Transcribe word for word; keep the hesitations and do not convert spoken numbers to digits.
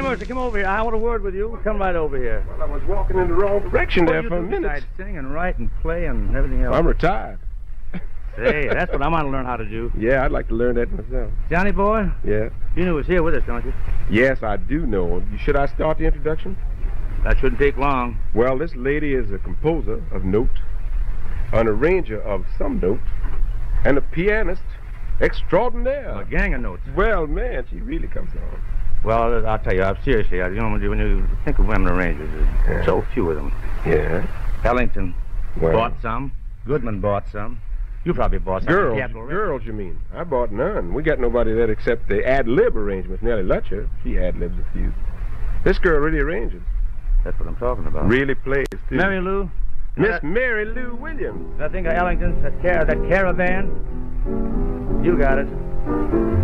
Mercer, come over here. I want a word with you. Come right over here. Well, I was walking in the wrong direction there you for a do minute. besides sing and write and play and everything else? I'm retired. Say, that's what I want to learn how to do. Yeah, I'd like to learn that myself. Johnny boy, Yeah. you knew he was here with us, don't you? Yes, I do know. Should I start the introduction? That shouldn't take long. Well, this lady is a composer of note, an arranger of some note, and a pianist extraordinaire. A gang of notes. Well, man, she really comes on. Well, I'll tell you, I'm seriously, you know, when you think of women arrangers, there's Yeah. so few of them. Yeah. Ellington Well, bought some. Goodman bought some. You probably bought some. girls, Capital Records. girls, you mean? I bought none. We got nobody that except the ad-lib arrangements. Nellie Lutcher, she ad-libs a few. This girl really arranges. That's what I'm talking about. Really plays, too. Mary Lou? Miss Mary Lou Williams. I think of Ellington's, that, car that caravan. You got it.